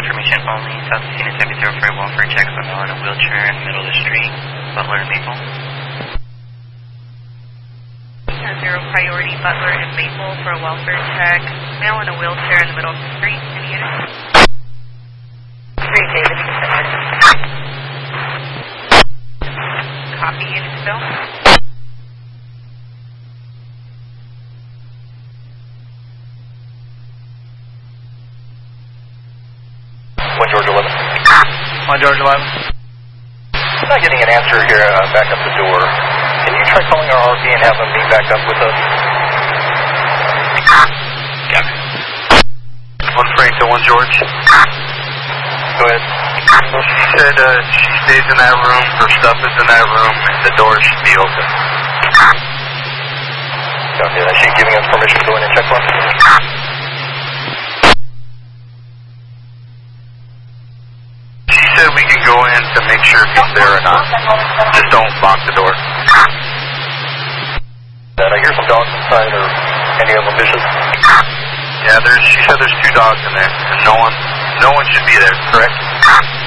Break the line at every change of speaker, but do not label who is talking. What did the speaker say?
information only. South Casino 70 for a welfare check. So male in a wheelchair in the middle of the street. Butler and Maple.
0 priority, Butler and Maple for a welfare check. Male in a wheelchair in the middle of the street. Any unit? 3 David. Copy, unit still.
George 11.
On George 11.
I'm not getting an answer here. Back up the door. Can you try calling our RP and have them meet back up with us?
Yeah. 1 Frank to 1 George.
Go ahead.
Well, she said she stays in that room, her stuff is in that room, and the door should be open.
Copy that. Is she giving us permission to go in and check for us?
She said we can go in to make sure if he's there or not. Just don't lock the door.
Did I hear some dogs inside or any of them vicious?
Yeah, she said there's 2 dogs in there, and no one should be there, correct?